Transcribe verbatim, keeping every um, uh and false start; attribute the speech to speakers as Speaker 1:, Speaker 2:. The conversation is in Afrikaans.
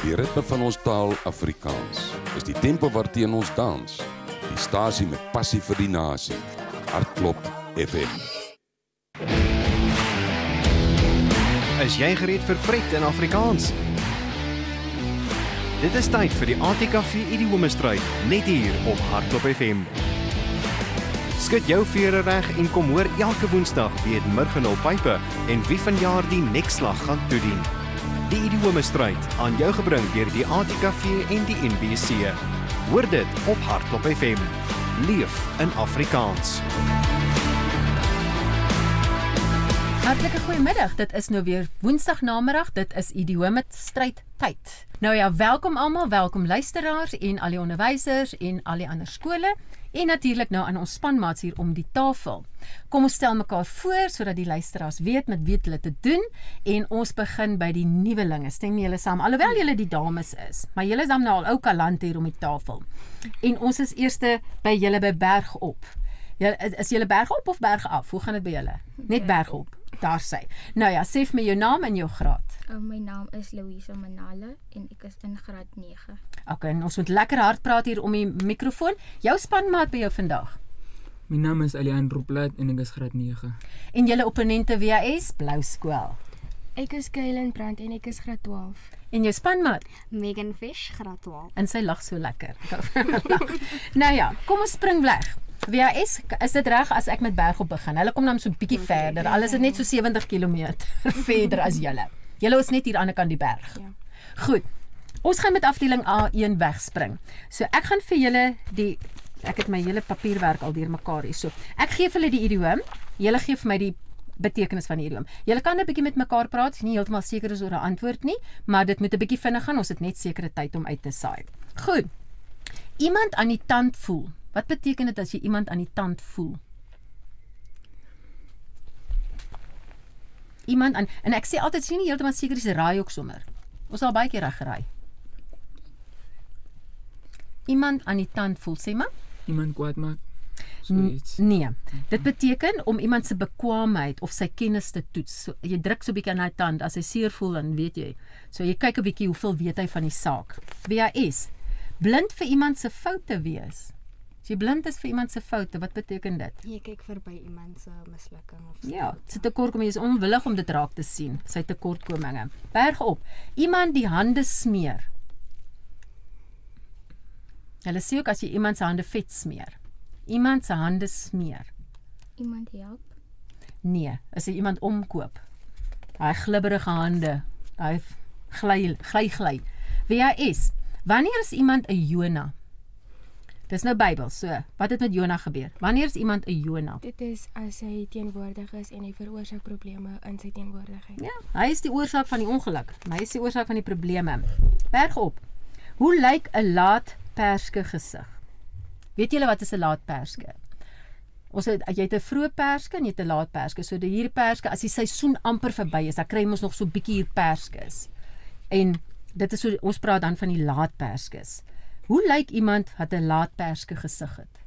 Speaker 1: Die ritme van ons taal Afrikaans is die tempo waarteen ons dans. Die stasie met passie vir die nasie. Hartklop F M.
Speaker 2: Is jy gereed vir pret in Afrikaans? Dit is tyd vir die A T K V Idiomestryd, net hier op Hartklop F M. Skud jou vere reg en kom hoor elke Woensdag wie het Murgenhul Pype en wie vanjaar die nekslag gaan toedien. Die Idiomestryd, aan jou gebring deur die A T K V en die N B C. Hoor dit op Hartklop F M. Leef in Afrikaans.
Speaker 3: Hartlike goeiemiddag, dit is nou weer Woensdag namiddag, dit is Idiomestryd tyd. Nou ja, welkom almal, welkom luisteraars en al die onderwysers en al die ander skole en natuurlik nou aan ons spanmaats hier om die tafel. Kom ons stel mekaar voor sodat die luisteraars weet met wie hulle te doen en ons begin by die nuwelinge. Stem julle saam, alhoewel julle die dames is, maar julle is dan nou al ou kalant hier om die tafel. En ons is eerste by julle by Bergop. Ja, is julle Bergop of Bergaf? Hoe gaan dit by julle? Net Bergop. Daar sê. Nou ja, sê vir my jou naam en jou graad.
Speaker 4: Uh, my naam is Louisa Manale en ek is in graad nege.
Speaker 3: Ok, en ons moet lekker hard praat hier om die microfoon. Jou spanmaat by jou vandag?
Speaker 5: My naam is Alejandro Plat en ek is graad nege.
Speaker 3: En julle opponente W A S, Blou Skool.
Speaker 6: Ek is Kaylin Brandt en ek is graad twaalf.
Speaker 3: En jou spanmaat?
Speaker 7: Megan Fish, graad twaalf.
Speaker 3: En sy lag so lekker. Nou ja, kom ons spring weg. W A S, is dit reg as ek met Bergop begin? Hulle kom dan so 'n bietjie verder. Alles is net so sewentig kilometer verder as julle. Julle is net hier aan die kant die berg.
Speaker 6: Ja.
Speaker 3: Goed. Ons gaan met afdeling A een wegspring. So ek gaan vir julle die ek het my hele papierwerk al deurmekaar hier so. Ek gee vir julle die idioom. Julle gee vir my die betekenis van die idioom. Julle kan 'n bietjie met mekaar praat, is nie heeltemal seker is oor 'n antwoord nie, maar dit moet 'n bietjie vinnig gaan. Ons het net sekere tyd om uit te saai. Goed. Iemand aan die tand voel. Wat beteken dit as jy iemand aan die tand voel? Iemand aan, en ek sê altyd, sien nie heeltemal seker is 'n raai ook sommer. Ons al baie keer reg geraai. Iemand aan die tand voel, sê maar?
Speaker 5: Iemand kwaad maak. Zoiets.
Speaker 3: Nee, dit beteken om iemand se bekwaamheid of sy kennis te toets. So, jy druk so 'n bietjie aan hy tand, as hy seer voel, dan weet jy. So jy kyk 'n bietjie hoeveel weet hy van die saak. W A S, blind vir iemand se foute wees. As jy blind is vir iemand se foute, wat beteken dit?
Speaker 7: Jy kyk verby iemand se mislukking of so.
Speaker 3: Ja, sy tekortkominge is onwillig om dit raak te sien, sy tekortkominge. Bergop, iemand die hande smeer. Hulle sê ook as jy iemand se hande vet smeer. Iemand se hande smeer.
Speaker 4: Iemand help?
Speaker 3: Nee, as jy iemand omkoop. Daai glibberige hande, daai gly gly gly. W A S, wanneer is iemand 'n Jona? Dis nou Bybel, so, wat het met Jona gebeur? Wanneer is iemand 'n Jona?
Speaker 6: Dit is as hy teenwoordig is en hy veroorsaak probleme in sy teenwoordigheid.
Speaker 3: Ja, hy is die oorsaak van die ongeluk, maar hy is die oorsaak van die probleme. Bergop, hoe lyk 'n laat perske gesig? Weet julle wat is 'n laat perske? Ons het, jy het 'n vroeë perske en jy het 'n laat perske, so die hier perske, as die seisoen amper verby is, dan kry ons nog so 'n bietjie hier perskes. En dit is so, ons praat dan van die laat perskes. Hoe lyk iemand wat 'n laat perske gesig het?